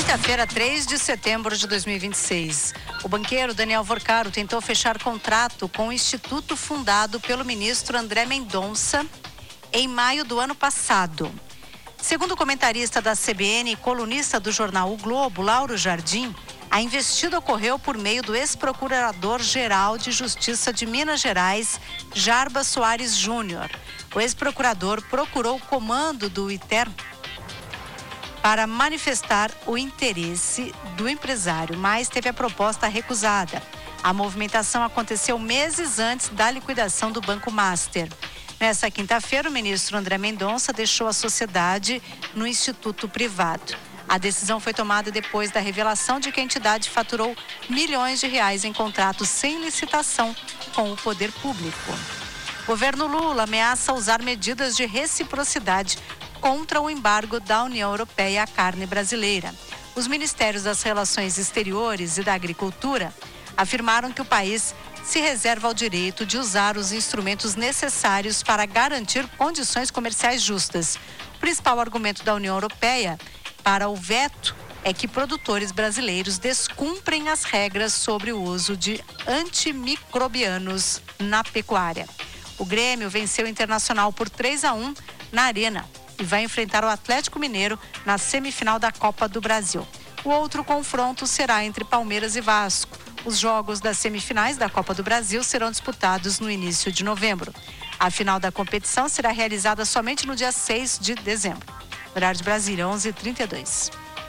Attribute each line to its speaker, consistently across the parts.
Speaker 1: Quinta-feira, 3 de setembro de 2026. O banqueiro Daniel Vorcaro tentou fechar contrato com o instituto fundado pelo ministro André Mendonça em maio do ano passado. Segundo o comentarista da CBN e colunista do jornal O Globo, Lauro Jardim, a investida ocorreu por meio do ex-procurador-geral de Justiça de Minas Gerais, Jarbas Soares Júnior. O ex-procurador procurou o comando do ITER para manifestar o interesse do empresário, mas teve a proposta recusada. A movimentação aconteceu meses antes da liquidação do Banco Master. Nessa quinta-feira, o ministro André Mendonça deixou a sociedade no instituto privado. A decisão foi tomada depois da revelação de que a entidade faturou milhões de reais em contratos sem licitação com o poder público. O governo Lula ameaça usar medidas de reciprocidade contra o embargo da União Europeia à carne brasileira. Os ministérios das Relações Exteriores e da Agricultura afirmaram que o país se reserva o direito de usar os instrumentos necessários para garantir condições comerciais justas. O principal argumento da União Europeia para o veto é que produtores brasileiros descumprem as regras sobre o uso de antimicrobianos na pecuária. O Grêmio venceu o Internacional por 3-1 na Arena e vai enfrentar o Atlético Mineiro na semifinal da Copa do Brasil. O outro confronto será entre Palmeiras e Vasco. Os jogos das semifinais da Copa do Brasil serão disputados no início de novembro. A final da competição será realizada somente no dia 6 de dezembro. Horário de Brasília, 11h32.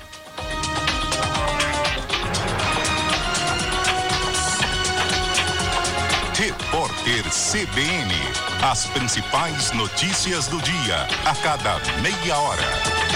Speaker 2: Repórter CBN. As principais notícias do dia, a cada meia hora.